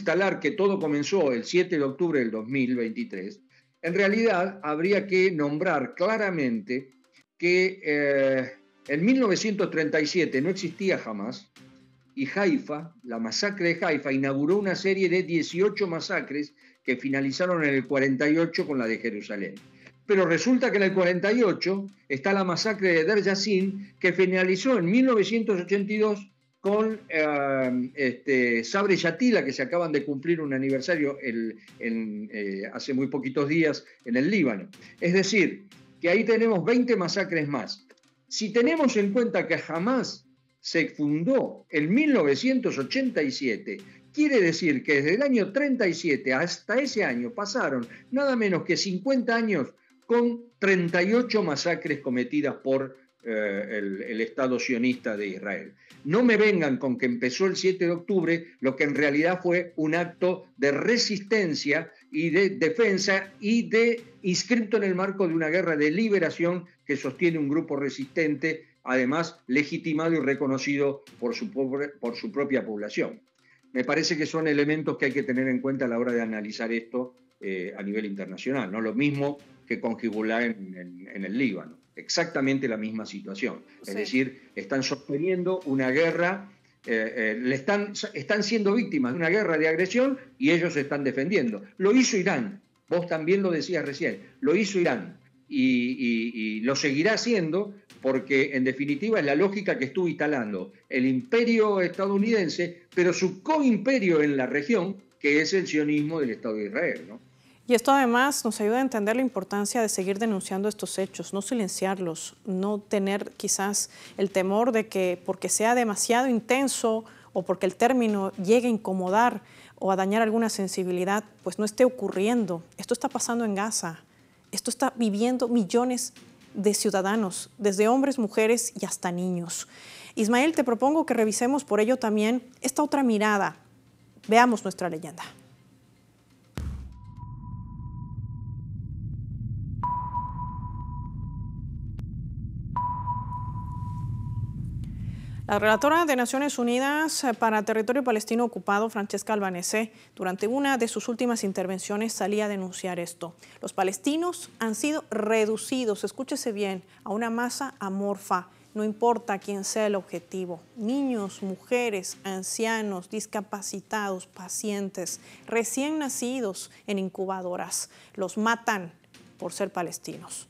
instalar que todo comenzó el 7 de octubre del 2023, en realidad habría que nombrar claramente que en 1937 no existía Hamás, y Haifa, la masacre de Haifa, inauguró una serie de 18 masacres que finalizaron en el 48 con la de Jerusalén. Pero resulta que en el 48 está la masacre de Der Yassin, que finalizó en 1982 con Sabra Shatila, que se acaban de cumplir un aniversario hace muy poquitos días en el Líbano. Es decir, que ahí tenemos 20 masacres más. Si tenemos en cuenta que jamás se fundó en 1987, quiere decir que desde el año 37 hasta ese año pasaron nada menos que 50 años con 38 masacres cometidas por el Estado sionista de Israel. No me vengan con que empezó el 7 de octubre, lo que en realidad fue un acto de resistencia y de defensa y de inscripto en el marco de una guerra de liberación que sostiene un grupo resistente, además legitimado y reconocido por su propia población. Me parece que son elementos que hay que tener en cuenta a la hora de analizar esto a nivel internacional, no lo mismo que con Hezbollah en el Líbano, exactamente la misma situación. Sí. Es decir, están sosteniendo una guerra, están siendo víctimas de una guerra de agresión y ellos se están defendiendo. Lo hizo Irán, vos también lo decías recién, lo hizo Irán y lo seguirá haciendo porque en definitiva es la lógica que estuvo instalando el imperio estadounidense, pero su coimperio en la región, que es el sionismo del Estado de Israel, ¿no? Y esto además nos ayuda a entender la importancia de seguir denunciando estos hechos, no silenciarlos, no tener quizás el temor de que porque sea demasiado intenso o porque el término llegue a incomodar o a dañar alguna sensibilidad, pues no esté ocurriendo. Esto está pasando en Gaza, esto está viviendo millones de ciudadanos, desde hombres, mujeres y hasta niños. Ismael, te propongo que revisemos por ello también esta otra mirada. Veamos nuestra leyenda. La relatora de Naciones Unidas para Territorio Palestino Ocupado, Francesca Albanese, durante una de sus últimas intervenciones salía a denunciar esto. Los palestinos han sido reducidos, escúchese bien, a una masa amorfa, no importa quién sea el objetivo. Niños, mujeres, ancianos, discapacitados, pacientes, recién nacidos en incubadoras. Los matan por ser palestinos.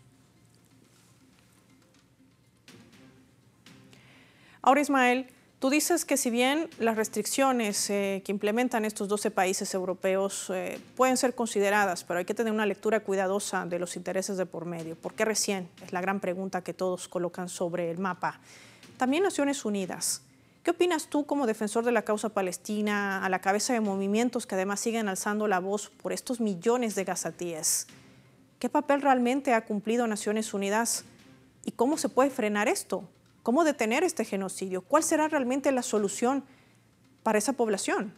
Ahora, Ismael, tú dices que si bien las restricciones que implementan estos 12 países europeos pueden ser consideradas, pero hay que tener una lectura cuidadosa de los intereses de por medio. ¿Por qué recién? Es la gran pregunta que todos colocan sobre el mapa. También Naciones Unidas. ¿Qué opinas tú como defensor de la causa palestina, a la cabeza de movimientos que además siguen alzando la voz por estos millones de gazatíes? ¿Qué papel realmente ha cumplido Naciones Unidas y cómo se puede frenar esto? ¿Cómo detener este genocidio? ¿Cuál será realmente la solución para esa población?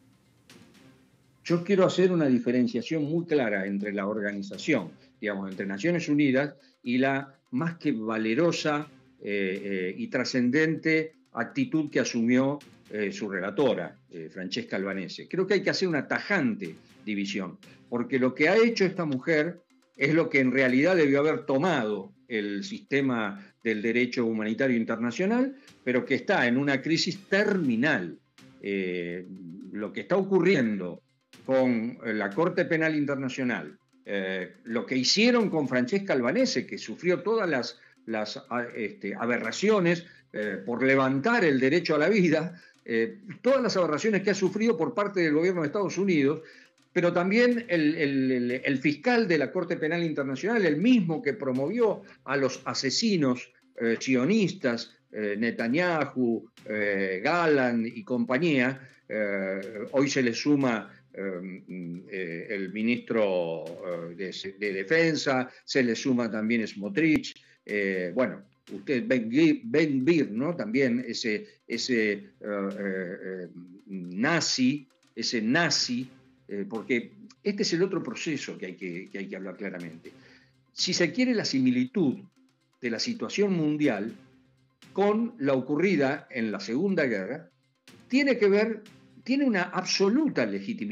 Yo quiero hacer una diferenciación muy clara entre la organización, digamos, entre Naciones Unidas y la más que valerosa y trascendente actitud que asumió su relatora, Francesca Albanese. Creo que hay que hacer una tajante división, porque lo que ha hecho esta mujer es lo que en realidad debió haber tomado el sistema del derecho humanitario internacional, pero que está en una crisis terminal. Lo que está ocurriendo con la Corte Penal Internacional, lo que hicieron con Francesca Albanese, que sufrió todas las aberraciones por levantar el derecho a la vida, todas las aberraciones que ha sufrido por parte del gobierno de Estados Unidos, pero también el fiscal de la Corte Penal Internacional, el mismo que promovió a los asesinos sionistas, Netanyahu, Gallant y compañía, hoy se le suma el ministro de Defensa, se le suma también Smotrich, bueno, usted Ben Gvir, ¿no? También ese nazi, porque este es el otro proceso que hay que hablar claramente. Si se quiere, la similitud de la situación mundial con la ocurrida en la Segunda Guerra tiene una absoluta legitimidad